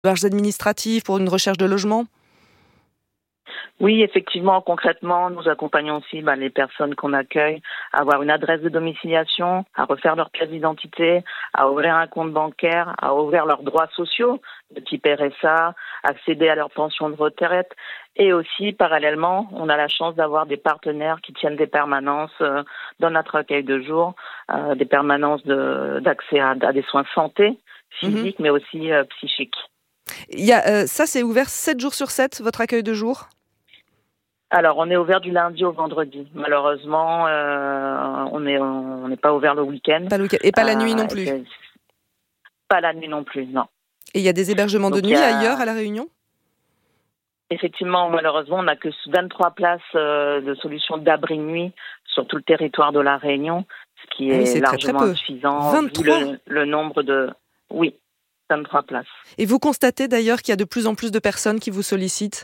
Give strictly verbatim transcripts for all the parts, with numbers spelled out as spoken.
démarches administratives pour une recherche de logement? Oui, effectivement, concrètement, nous accompagnons aussi bah, les personnes qu'on accueille à avoir une adresse de domiciliation, à refaire leur pièce d'identité, à ouvrir un compte bancaire, à ouvrir leurs droits sociaux, de type R S A, accéder à leur pension de retraite. Et aussi, parallèlement, on a la chance d'avoir des partenaires qui tiennent des permanences euh, dans notre accueil de jour, euh, des permanences de, d'accès à, à des soins santé, physiques, Mmh. mais aussi euh, psychiques. Il y a, heu, ça, c'est ouvert sept jours sur sept, votre accueil de jour? Alors, on est ouvert du lundi au vendredi. Malheureusement, euh, on est on n'est pas ouvert le week-end. Pas le week-end et pas la nuit Euh, non et plus? c'est- pas la nuit non plus, non. Et il y a des hébergements de Donc, il y nuit ailleurs a à La Réunion? effectivement, malheureusement, on n'a que vingt-trois places euh, de solutions d'abri nuit sur tout le territoire de La Réunion, ce qui Ah oui, est c'est très, très largement peu. insuffisant vu vingt-trois? le, le nombre de... Oui, vingt-trois places. Et vous constatez d'ailleurs qu'il y a de plus en plus de personnes qui vous sollicitent?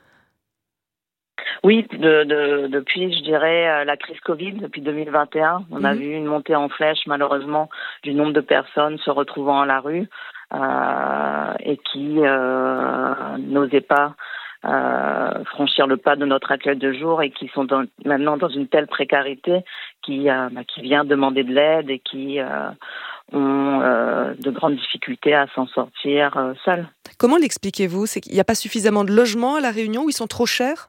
Oui, de, de, depuis, je dirais, euh, la crise Covid, depuis deux mille vingt et un, on a Mmh. vu une montée en flèche, malheureusement, du nombre de personnes se retrouvant à la rue euh, et qui euh, n'osaient pas euh, franchir le pas de notre accueil de jour et qui sont dans, maintenant dans une telle précarité qui, euh, bah, qui vient demander de l'aide et qui euh, ont euh, de grandes difficultés à s'en sortir euh, seuls. Comment l'expliquez-vous? C'est qu'il n'y a pas suffisamment de logements à La Réunion ou ils sont trop chers?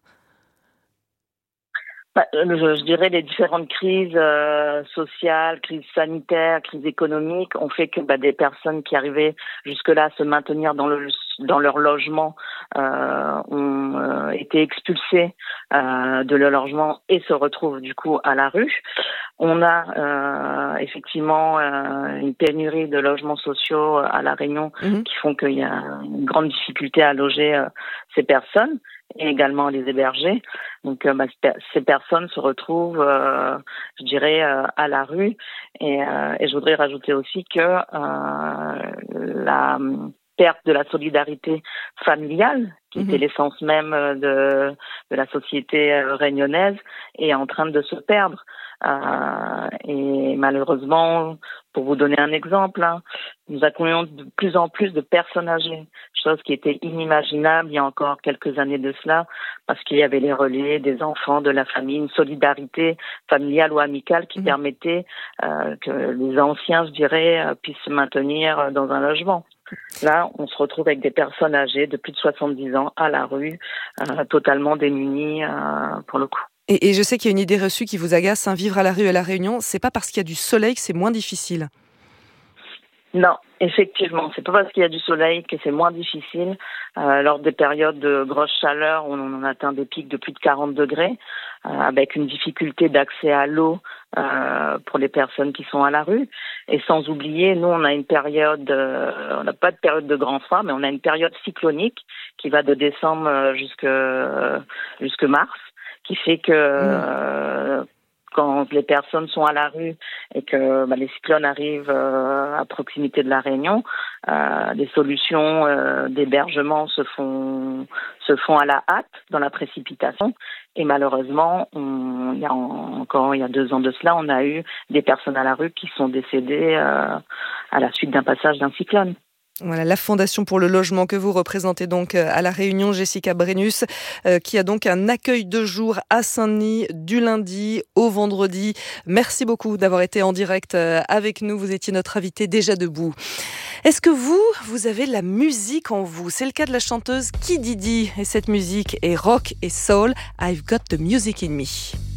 Bah, je, je dirais les différentes crises euh, sociales, crises sanitaires, crises économiques ont fait que bah, des personnes qui arrivaient jusque-là à se maintenir dans, le, dans leur logement euh, ont euh, été expulsées euh, de leur logement et se retrouvent du coup à la rue. On a euh, effectivement euh, une pénurie de logements sociaux à La Réunion Mmh. qui font qu'il y a une grande difficulté à loger euh, ces personnes et également à les héberger. Donc, euh, bah, ces personnes se retrouvent, euh, je dirais, euh, à la rue. Et, euh, et je voudrais rajouter aussi que euh, la perte de la solidarité familiale, qui était Mmh. l'essence même de, de la société euh, réunionnaise, est en train de se perdre. Euh, et malheureusement, pour vous donner un exemple, hein, nous accueillons de plus en plus de personnes âgées, chose qui était inimaginable il y a encore quelques années de cela, parce qu'il y avait les relais des enfants, de la famille, une solidarité familiale ou amicale qui Mmh. permettait euh, que les anciens, je dirais, euh, puissent se maintenir dans un logement. Là, on se retrouve avec des personnes âgées de plus de soixante-dix ans à la rue, euh, totalement démunies euh, pour le coup. Et et je sais qu'il y a une idée reçue qui vous agace, hein, vivre à la rue à La Réunion, c'est pas parce qu'il y a du soleil que c'est moins difficile. Non, effectivement, c'est pas parce qu'il y a du soleil que c'est moins difficile. Euh, lors des périodes de grosse chaleur, on, on atteint des pics de plus de quarante degrés, euh, avec une difficulté d'accès à l'eau euh, pour les personnes qui sont à la rue. Et sans oublier, nous, on a une période, euh, on n'a pas de période de grand froid, mais on a une période cyclonique qui va de décembre jusque jusque mars, qui fait que Mmh. euh, quand les personnes sont à la rue et que bah, les cyclones arrivent euh, à proximité de la Réunion, euh, des solutions euh, d'hébergement se font se font à la hâte, dans la précipitation. Et malheureusement, on, il y a en, encore il y a deux ans de cela, on a eu des personnes à la rue qui sont décédées euh, à la suite d'un passage d'un cyclone. Voilà, la Fondation pour le logement que vous représentez donc euh, à La Réunion, Jessica Brennus, euh, qui a donc un accueil de jour à Saint-Denis du lundi au vendredi. Merci beaucoup d'avoir été en direct euh, avec nous. Vous étiez notre invité déjà debout. Est-ce que vous, vous avez la musique en vous? C'est le cas de la chanteuse Kididi. Et cette musique est rock et soul. I've got the music in me.